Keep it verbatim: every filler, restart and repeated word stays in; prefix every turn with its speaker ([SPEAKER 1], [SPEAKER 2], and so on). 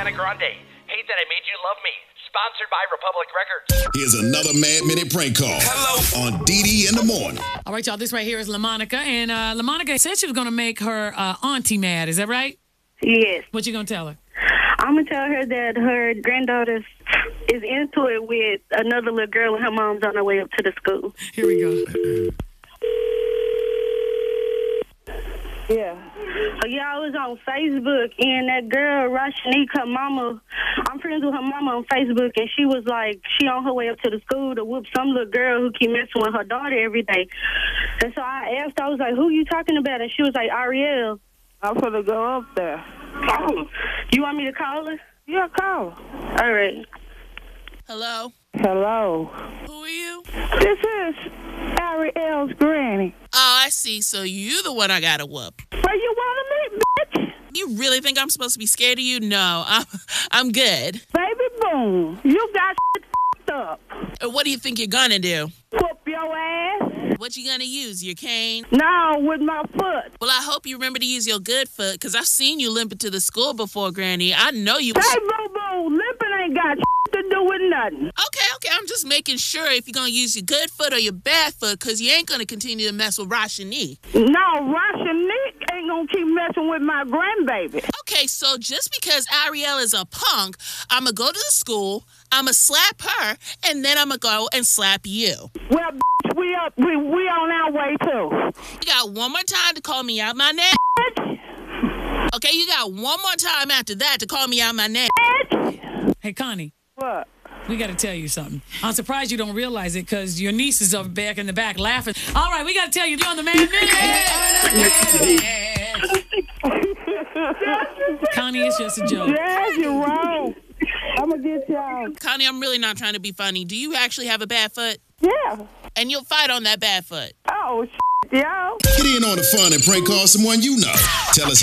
[SPEAKER 1] Ariana Grande. Hate That I Made You Love Me. Sponsored by Republic Records.
[SPEAKER 2] Here's another Mad Minute prank call. Hello. On D D in the morning.
[SPEAKER 3] All right, y'all. This right here is LaMonica. And uh, LaMonica said she was going to make her uh, auntie mad. Is that right?
[SPEAKER 4] Yes.
[SPEAKER 3] What you going to tell her?
[SPEAKER 4] I'm going to tell her that her granddaughter is into it with another little girl and her mom's on her way up to the school.
[SPEAKER 3] Here we go.
[SPEAKER 4] Yeah. So, yeah, I was on Facebook, and that girl, Rashanique, her mama, I'm friends with her mama on Facebook, and she was like, she on her way up to the school to whoop some little girl who keep messing with her daughter every day. And so I asked, I was like, who you talking about? And she was like, Ariel.
[SPEAKER 5] I'm gonna go up there.
[SPEAKER 4] Oh. You want me to call her?
[SPEAKER 5] Yeah, call her.
[SPEAKER 4] All right.
[SPEAKER 6] Hello?
[SPEAKER 5] Hello.
[SPEAKER 6] Who are you?
[SPEAKER 5] This is Ariel's granny.
[SPEAKER 6] Oh, I see. So you the one I gotta whoop.
[SPEAKER 5] Where you want to meet, bitch?
[SPEAKER 6] You really think I'm supposed to be scared of you? No, I'm, I'm good.
[SPEAKER 5] Baby boom. You got shit f***ed up.
[SPEAKER 6] Uh, What do you think you're gonna do?
[SPEAKER 5] Whoop your ass.
[SPEAKER 6] What you gonna use? Your cane?
[SPEAKER 5] No, with my foot.
[SPEAKER 6] Well, I hope you remember to use your good foot, because I've seen you limping to the school before, Granny. I know you...
[SPEAKER 5] Hey, boo-boo, limping ain't got shit to do with nothing.
[SPEAKER 6] Okay, okay, I'm just making sure if you're gonna use your good foot or your bad foot, because you ain't gonna continue to mess with Rashanique.
[SPEAKER 5] No, Rashanique ain't gonna keep messing with my grandbaby.
[SPEAKER 6] Okay, so just because Ariel is a punk, I'm gonna go to the school, I'm gonna slap her, and then I'm gonna go and slap you.
[SPEAKER 5] Well, bitch, we up, we, we on our way, too.
[SPEAKER 6] You got one more time to call me out my name. Okay, you got one more time after that to call me out my name.
[SPEAKER 3] Hey, Connie.
[SPEAKER 5] What?
[SPEAKER 3] We got to tell you something. I'm surprised you don't realize it because your niece is over back in the back laughing. All right, we got to tell you, you're on the Mad Minute. Connie, it's just a joke.
[SPEAKER 5] Yes, you're wrong. I'm going to get y'all.
[SPEAKER 6] Connie, I'm really not trying to be funny. Do you actually have a bad foot?
[SPEAKER 5] Yeah.
[SPEAKER 6] And you'll fight on that bad foot.
[SPEAKER 5] Oh, shit, y'all.
[SPEAKER 2] Get in on the fun and prank call someone you know. Tell us